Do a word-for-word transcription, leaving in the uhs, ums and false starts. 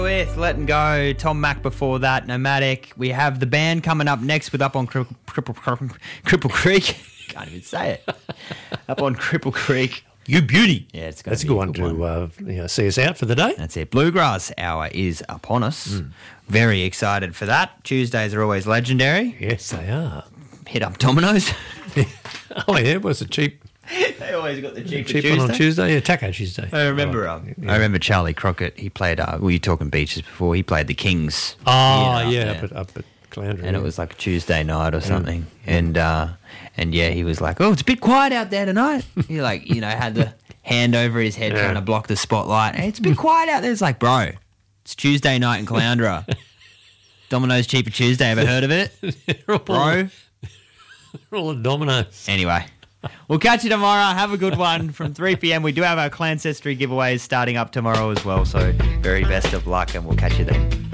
With Letting Go, Tom Mack before that, Nomadic. We have the band coming up next with Up on Cripple, Cripple, Cripple, Cripple Creek. Can't even say it. Up on Cripple Creek. You beauty. Yeah, it's going That's to a be good one to uh, you know, see us out for the day. That's it. Bluegrass Hour is upon us. Mm. Very excited for that. Tuesdays are always legendary. Yes, they are. Hit up Domino's. Oh, yeah, it was a cheap... They always got the cheap, cheap Tuesday. one on Tuesday. Yeah, Taco Tuesday. I remember. Oh, Um, yeah. I remember Charlie Crockett. He played. Uh, well, you were talking beaches before. He played the Kings. Oh yeah, up at, up at Caloundra, and yeah. it was like a Tuesday night or something. Yeah. And uh, and yeah, he was like, "Oh, it's a bit quiet out there tonight." He like you know had the hand over his head yeah. trying to block the spotlight. Hey, it's a bit quiet out there. It's like, bro, it's Tuesday night in Caloundra. Domino's Cheaper Tuesday. Ever heard of it, bro? All the Domino's. Anyway. We'll catch you tomorrow. Have a good one. From three p.m. we do have our Clancestry giveaways starting up tomorrow as well. So very best of luck and we'll catch you then.